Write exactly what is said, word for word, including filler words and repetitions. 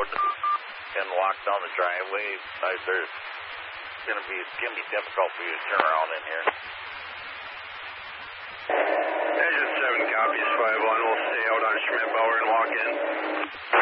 road and locked down the driveway. I, there's going to be it's going to be difficult for you to turn around in here.